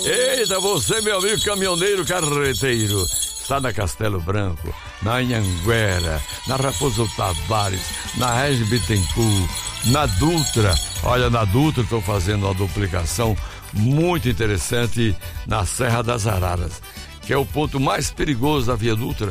Eita, você, meu amigo caminhoneiro carreteiro, está na Castelo Branco, na Anhanguera, na Raposo Tavares, na Regis Bittencourt, na Dutra. Olha, na Dutra estou fazendo uma duplicação muito interessante na Serra das Araras, que é o ponto mais perigoso da Via Dutra,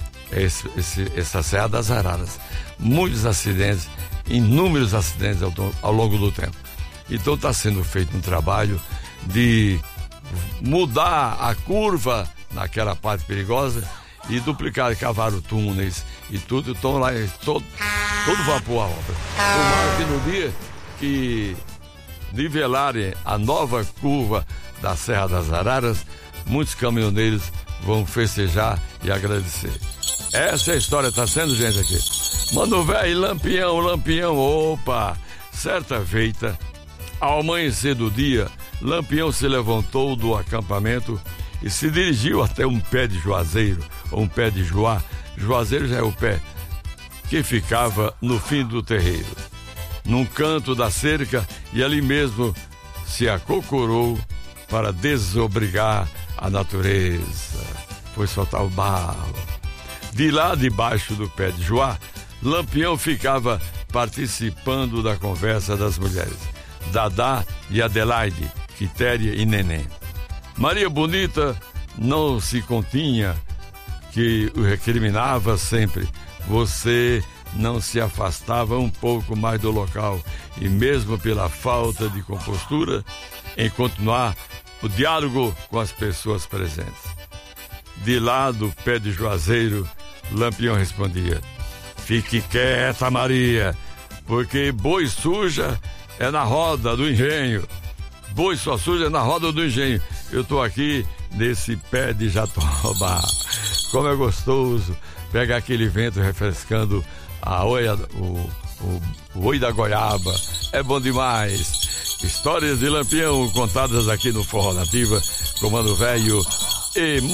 essa Serra das Araras. Muitos acidentes, inúmeros acidentes ao longo do tempo. Então está sendo feito um trabalho de mudar a curva naquela parte perigosa e duplicar, cavaram túneis e tudo. Estão lá todo vapor a obra. Tomara que no dia que nivelarem a nova curva da Serra das Araras, muitos caminhoneiros vão festejar e agradecer. Essa é a história, está sendo, gente, aqui. Mano velho, Lampião, opa! Certa feita, ao amanhecer do dia, Lampião se levantou do acampamento e se dirigiu até um pé de juazeiro, ou um pé de juá. Juazeiro já é o pé que ficava no fim do terreiro, num canto da cerca, e ali mesmo se acocorou para desobrigar a natureza. Foi soltar o barro. De lá debaixo do pé de juá, Lampião ficava participando da conversa das mulheres, Dadá e Adelaide, Quitéria e Neném. Maria Bonita não se continha, que o recriminava sempre. Você não se afastava um pouco mais do local, e mesmo pela falta de compostura, em continuar o diálogo com as pessoas presentes. De lá do pé de juazeiro, Lampião respondia: fique quieta, Maria, porque boi suja é na roda do engenho. Boi só suja é na roda do engenho. Eu tô aqui nesse pé de jatoba. Como é gostoso pegar aquele vento refrescando a oia, o oi da goiaba. É bom demais. Histórias de Lampião contadas aqui no Forró Nativa, Comando Velho e